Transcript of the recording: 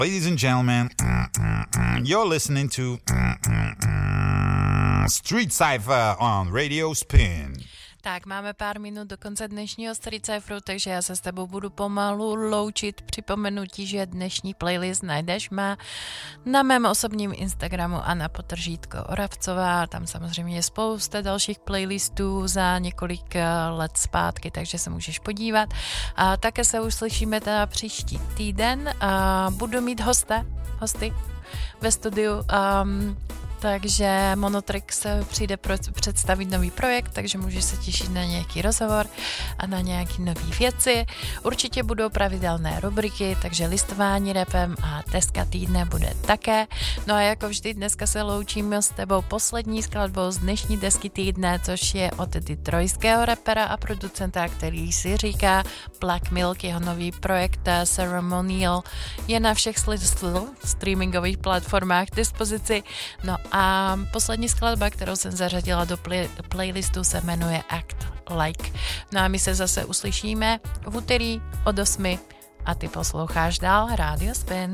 Ladies and gentlemen, you're listening to Street Cypher on Radio Spin. Tak, máme pár minut do konce dnešního Street Cypheru, takže já se s tebou budu pomalu loučit. Připomenutí, že dnešní playlist najdeš na mém osobním Instagramu Anna_Oravcová. Tam samozřejmě je spousta dalších playlistů za několik let zpátky, takže se můžeš podívat. A také se uslyšíme teda příští týden. Budu mít hosty ve studiu. Takže Monotrix přijde představit nový projekt, takže můžeš se těšit na nějaký rozhovor a na nějaké nové věci. Určitě budou pravidelné rubriky, takže listování rapem a deska týdne bude také. No a jako vždy dneska se loučíme s tebou poslední skladbou z dnešní desky týdne, což je od detroitského rapera a producenta, který si říká Black Milk. Jeho nový projekt Ceremonial je na všech streamingových platformách k dispozici. No a poslední skladba, kterou jsem zařadila do playlistu, se jmenuje Act Like. No a my se zase uslyšíme v úterý od 8 a ty posloucháš dál Radio Spin.